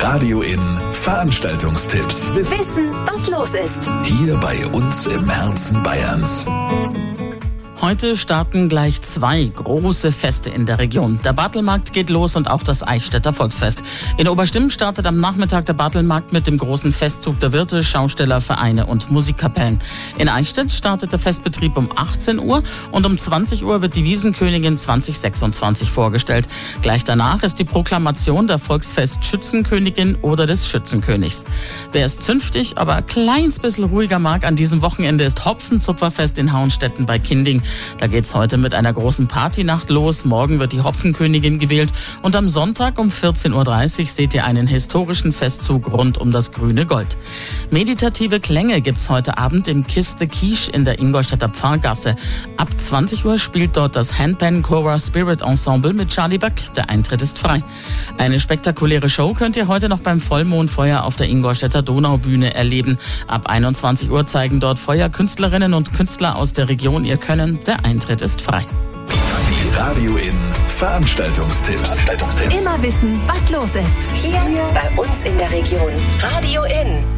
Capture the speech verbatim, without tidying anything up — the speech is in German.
Radio In Veranstaltungstipps. Wissen, was los ist. Hier bei uns im Herzen Bayerns. Heute starten gleich zwei große Feste in der Region. Der Bartelmarkt geht los und auch das Eichstätter Volksfest. In Oberstimmen startet am Nachmittag der Bartelmarkt mit dem großen Festzug der Wirte, Schausteller, Vereine und Musikkapellen. In Eichstätt startet der Festbetrieb um achtzehn Uhr und um zwanzig Uhr wird die Wiesenkönigin zwanzig sechsundzwanzig vorgestellt. Gleich danach ist die Proklamation der Volksfest-Schützenkönigin oder des Schützenkönigs. Wer es zünftig, aber ein kleines bisschen ruhiger mag an diesem Wochenende, ist Hopfenzupferfest in Hauenstetten bei Kinding. Da geht's heute mit einer großen Partynacht los. Morgen wird die Hopfenkönigin gewählt und am Sonntag um vierzehn Uhr dreißig seht ihr einen historischen Festzug rund um das grüne Gold. Meditative Klänge gibt's heute Abend im Kiss the Quiche in der Ingolstädter Pfarrgasse. Ab zwanzig Uhr spielt dort das Handpan Cora Spirit Ensemble mit Charlie Böck. Der Eintritt ist frei. Eine spektakuläre Show könnt ihr heute noch beim Vollmondfeuer auf der Ingolstädter Donaubühne erleben. Ab einundzwanzig Uhr zeigen dort Feuerkünstlerinnen und Künstler aus der Region ihr Können. Der Eintritt ist frei. Die Radio In Veranstaltungstipps. Immer wissen, was los ist. Hier bei uns in der Region. Radio In.